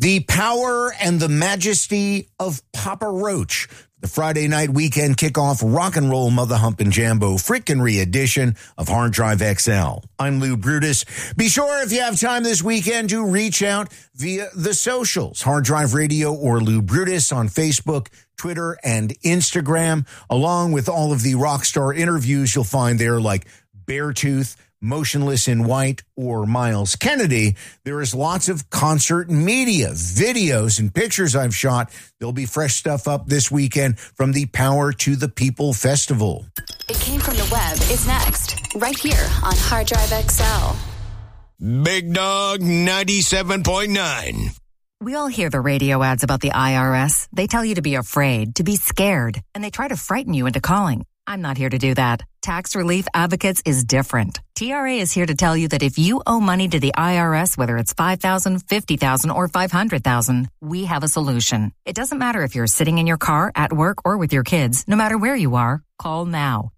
The power and the majesty of Papa Roach. The Friday night weekend kickoff rock and roll mother humping jambo frickin' edition of Hard Drive XL. I'm Lou Brutus. Be sure if you have time this weekend to reach out via the socials, Hard Drive Radio or Lou Brutus on Facebook, Twitter, and Instagram, along with all of the rock star interviews you'll find there like Beartooth, Motionless in White, or Miles Kennedy. There is lots of concert media, videos, and pictures I've shot. There'll be fresh stuff up this weekend from the Power to the People Festival. It Came From the Web is next, right here on Hard Drive XL. Big Dog 97.9. We all hear the radio ads about the IRS. They tell you to be afraid, to be scared, and they try to frighten you into calling. I'm not here to do that. Tax Relief Advocates is different. TRA is here to tell you that if you owe money to the IRS, whether it's $5,000, $50,000, or $500,000, we have a solution. It doesn't matter if you're sitting in your car, at work, or with your kids. No matter where you are, call now.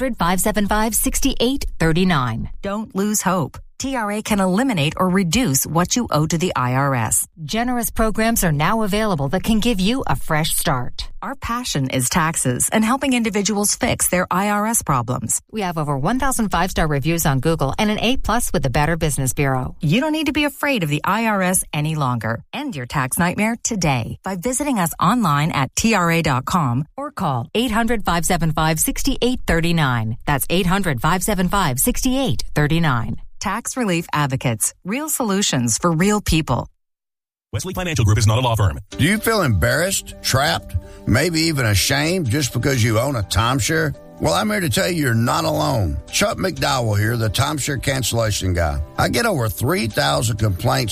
800-575-6839. Don't lose hope. TRA can eliminate or reduce what you owe to the IRS. Generous programs are now available that can give you a fresh start. Our passion is taxes and helping individuals fix their IRS problems. We have over 1,000 5-star reviews on Google and an A+ with the Better Business Bureau. You don't need to be afraid of the IRS any longer. End your tax nightmare today by visiting us online at TRA.com or call 800-575-6839. That's 800-575-6839. Tax Relief Advocates. Real solutions for real people. Wesley Financial Group is not a law firm. Do you feel embarrassed, trapped, maybe even ashamed just because you own a timeshare? Well, I'm here to tell you you're not alone. Chuck McDowell here, the timeshare cancellation guy. I get over 3,000 complaints